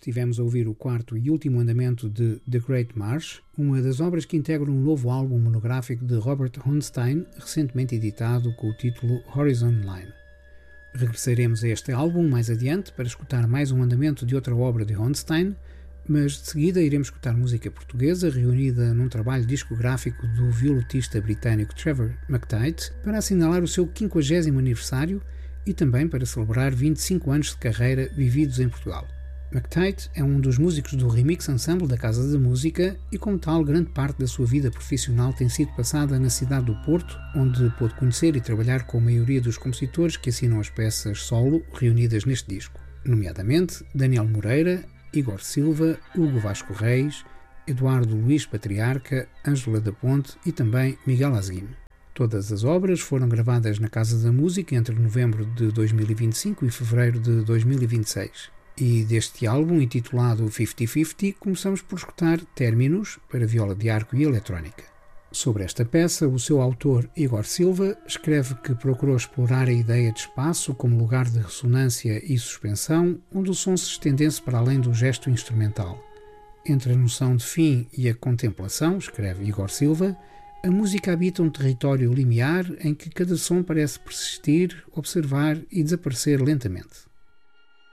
estivemos a ouvir o quarto e último andamento de The Great March, uma das obras que integram um novo álbum monográfico de Robert Hornstein, recentemente editado com o título Horizon Line. Regressaremos a este álbum mais adiante para escutar mais um andamento de outra obra de Hornstein, mas de seguida iremos escutar música portuguesa reunida num trabalho discográfico do violonista britânico Trevor McTighe para assinalar o seu 50º aniversário e também para celebrar 25 anos de carreira vividos em Portugal. McTighe é um dos músicos do Remix Ensemble da Casa da Música e, como tal, grande parte da sua vida profissional tem sido passada na cidade do Porto, onde pôde conhecer e trabalhar com a maioria dos compositores que assinam as peças solo reunidas neste disco, nomeadamente Daniel Moreira, Igor Silva, Hugo Vasco Reis, Eduardo Luís Patriarca, Ângela da Ponte e também Miguel Asguim. Todas as obras foram gravadas na Casa da Música entre novembro de 2025 e fevereiro de 2026. E deste álbum, intitulado 50-50, começamos por escutar Términos para viola de arco e eletrónica. Sobre esta peça, o seu autor, Igor Silva, escreve que procurou explorar a ideia de espaço como lugar de ressonância e suspensão, onde o som se estendesse para além do gesto instrumental. Entre a noção de fim e a contemplação, escreve Igor Silva, a música habita um território limiar em que cada som parece persistir, observar e desaparecer lentamente.